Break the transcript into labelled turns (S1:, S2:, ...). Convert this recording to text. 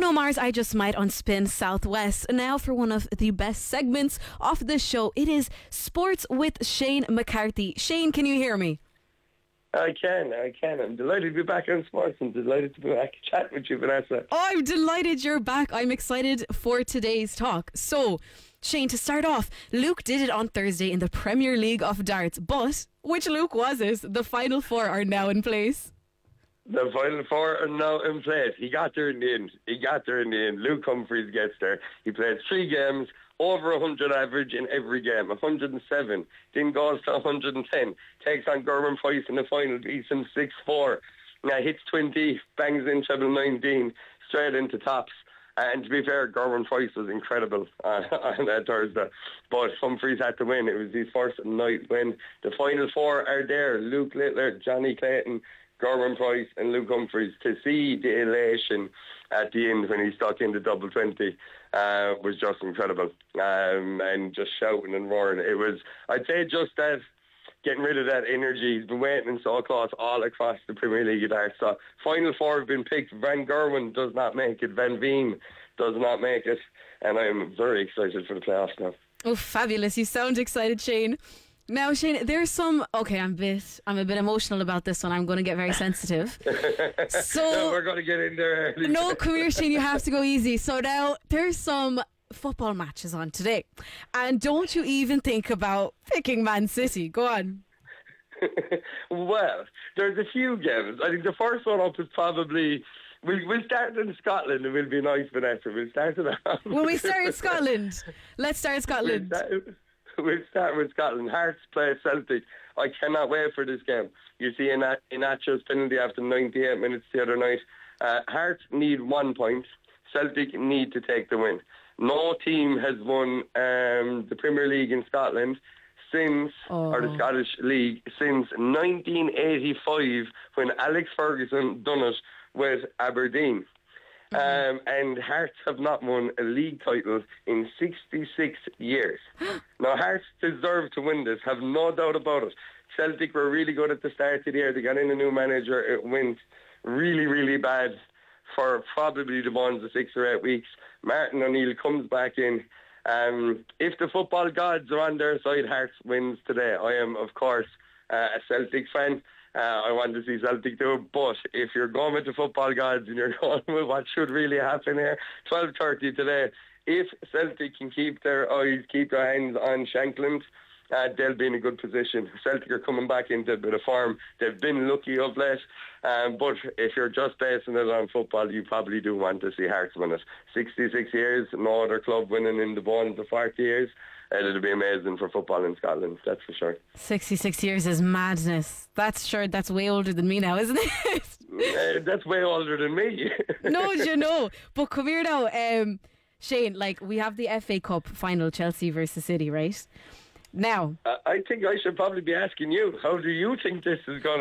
S1: Bruno Mars, I Just Might on Spin Southwest. Now for one of the best segments of the show. It is Sports with Shane McCarthy. Shane, can you hear me?
S2: I can. I'm delighted to be back on sports. I'm delighted to be back chatting with you, Vanessa.
S1: Oh, I'm delighted you're back. I'm excited for today's talk. So, Shane, to start off, Luke did it on Thursday in the Premier League of Darts. But which Luke was it? The Final Four are now in place.
S2: The Final Four are now in place. He got there in the end. Luke Humphries gets there. He played 3 games, over 100 average in every game, 107. Then goes to 110. Takes on Gerwyn Price in the final, beats him 6-4. Now hits 20, bangs in treble 19, straight into tops. And to be fair, Gerwyn Price was incredible on that Thursday. But Humphries had to win. It was his first night win. The Final Four are there. Luke Littler, Johnny Clayton, Gerwyn Price and Luke Humphries. To see the elation at the end when he stuck in the double 20 was just incredible. And just shouting and roaring. It was, I'd say, just that, getting rid of that energy. He's been waiting in so close all across the Premier League of Darts. So Final Four have been picked. Van Gerwen does not make it. Van Veen does not make it. And I'm very excited for the playoffs now.
S1: Oh, fabulous. You sound excited, Shane. Now, Shane, there's some... Okay, I'm a bit emotional about this one. I'm going to get very sensitive. So
S2: we're going to get in there early.
S1: No, come here, Shane. You have to go easy. So now, there's some football matches on today. And don't you even think about picking Man City. Go on.
S2: Well, there's a few games. I think the first one up is probably... We'll start in Scotland and we'll be nice, Vanessa. We'll start in
S1: Will we start in Scotland? Let's start Scotland.
S2: We'll start with Scotland. Hearts play Celtic. I cannot wait for this game. You see Inacho's penalty after 98 minutes the other night. Hearts need 1 point. Celtic need to take the win. No team has won the Premier League in Scotland since, or the Scottish League, since 1985 when Alex Ferguson done it with Aberdeen. And Hearts have not won a league title in 66 years. Now, Hearts deserve to win this, have no doubt about it. Celtic were really good at the start of the year. They got in a new manager. It went really, really bad for probably the ones of 6 or 8 weeks. Martin O'Neill comes back in. If the football gods are on their side, Hearts wins today. I am, of course, a Celtic fan. I want to see Celtic do it, but if you're going with the football gods and you're going with what should really happen here, 12:30 today, if Celtic can keep their hands on Shankland, they'll be in a good position. Celtic are coming back into a bit of form. They've been lucky of late, but if you're just basing it on football, you probably do want to see Hearts win it. 66 years, no other club winning in the bones of 40 years. It'll be amazing for football in Scotland, that's for sure.
S1: 66 years is madness. That's way older than me now, isn't it?
S2: That's way older than me.
S1: No, you know. But come here now, Shane, we have the FA Cup final, Chelsea versus City, right? Now,
S2: I think I should probably be asking you, how do you think this is going to